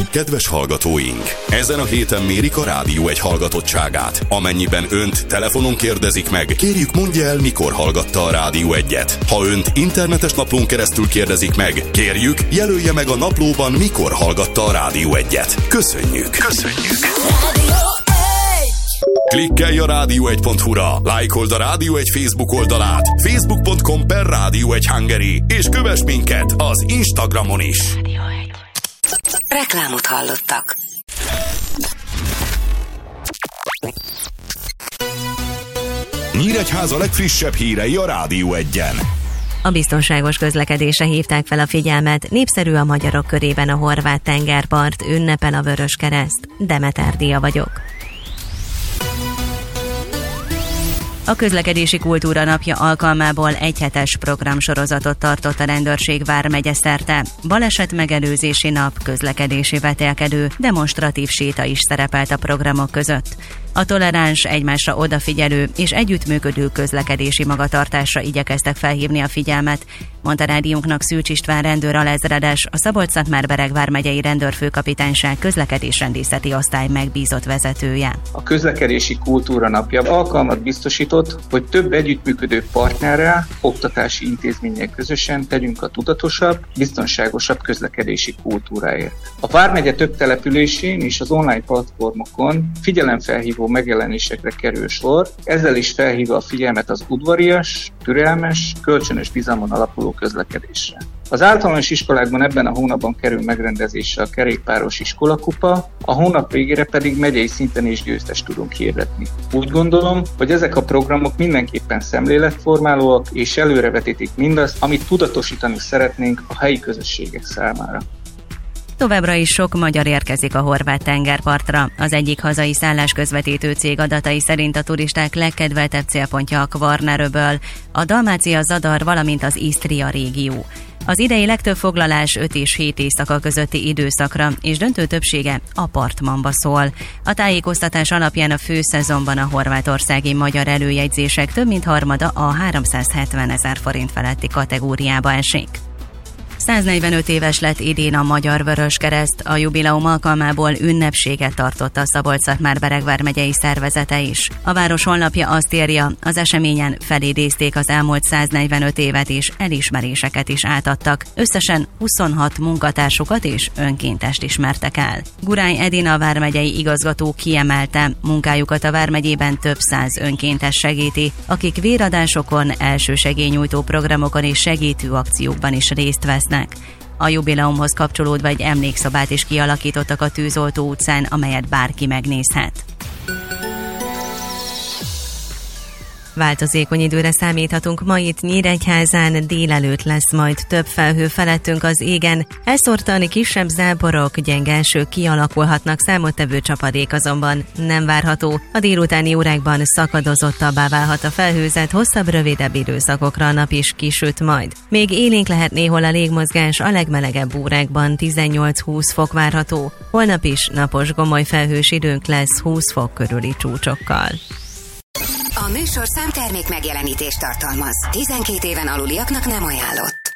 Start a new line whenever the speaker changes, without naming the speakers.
kedves hallgatóink! Ezen a héten mérik a Rádió Egy hallgatottságát. Amennyiben önt telefonon kérdezik meg, kérjük mondja el, mikor hallgatta a Rádió Egyet. Ha önt internetes naplón keresztül kérdezik meg, kérjük, jelölje meg a naplóban, mikor hallgatta a Rádió Egyet. Köszönjük! Klikkelj a rádió1.hu-ra, lájkold a Rádió Egy Facebook oldalát, facebook.com/Rádió1 és kövess minket az Instagramon is.
Reklámot hallottak.
Nyíregyháza legfrissebb hírei a Rádió Egyen.
A biztonságos közlekedésre hívták fel a figyelmet, népszerű a magyarok körében a horvát tengerpart, ünnepel a Vöröskereszt. Demeter Díja vagyok. A közlekedési kultúra napja alkalmából egyhetes programsorozatot tartott a rendőrség vármegye szerte. Baleset megelőzési nap, közlekedési vetélkedő, demonstratív séta is szerepelt a programok között. A toleráns, egymásra odafigyelő és együttműködő közlekedési magatartásra igyekeztek felhívni a figyelmet, mondta rádiónknak Szűcs István rendőr alezredes, a Szabolcs-Szatmár-Bereg vármegyei rendőrfőkapitányság közlekedésrendészeti osztály megbízott vezetője.
A közlekedési kultúra napja alkalmat biztosított, hogy több együttműködő partnerrel, oktatási intézménnyel közösen tegyünk a tudatosabb, biztonságosabb közlekedési kultúráért. A vármegye több településén és az online platformokon figyelemfelhívó megjelenésekre kerül sor, ezzel is felhívva a figyelmet az udvarias, türelmes, kölcsönös bizalmon alapuló közlekedésre. Az általános iskolákban ebben a hónapban kerül megrendezésre a kerékpáros iskolakupa, a hónap végére pedig megyei szinten is győztest tudunk hirdetni. Úgy gondolom, hogy ezek a programok mindenképpen szemléletformálóak és előrevetítik mindazt, amit tudatosítani szeretnénk a helyi közösségek számára.
Továbbra is sok magyar érkezik a horvát tengerpartra. Az egyik hazai szállásközvetítő cég adatai szerint a turisták legkedveltebb célpontja a Kvarneröböl, a Dalmácia-Zadar, valamint az Isztria régió. Az idei legtöbb foglalás 5 és 7 éjszaka közötti időszakra, és döntő többsége Apartmanba szól. A tájékoztatás alapján a főszezonban a horvátországi magyar előjegyzések több mint harmada a 370 000 forint feletti kategóriába esik. 145 éves lett idén a Magyar Vöröskereszt, a jubileum alkalmából ünnepséget tartott a Szabolcs-Szatmár-Bereg vármegyei szervezete is. A város honlapja azt írja, az eseményen felidézték az elmúlt 145 évet és elismeréseket is átadtak. Összesen 26 munkatársukat és önkéntest ismertek el. Gurány Edina vármegyei igazgató kiemelte, munkájukat a vármegyében több száz önkéntes segíti, akik véradásokon, elsősegélynyújtó programokon és segítő akciókban is részt vesznek. A jubileumhoz kapcsolódva egy emlékszobát is kialakítottak a Tűzoltó utcán, amelyet bárki megnézhet. Változékony időre számíthatunk ma itt Nyíregyházán, délelőtt lesz majd több felhő felettünk az égen, elszórtan kisebb záporok, gyenge esők kialakulhatnak, számottevő csapadék azonban nem várható. A délutáni órákban szakadozottabbá válhat a felhőzet, hosszabb, rövidebb időszakokra a nap is kisüt majd. Még élénk lehet néhol a légmozgás, a legmelegebb órákban 18-20 fok várható. Holnap is napos, gomoly felhős időnk lesz 20 fok körüli csúcsokkal.
A műsor számtermék megjelenítést tartalmaz. 12 éven aluliaknak nem ajánlott.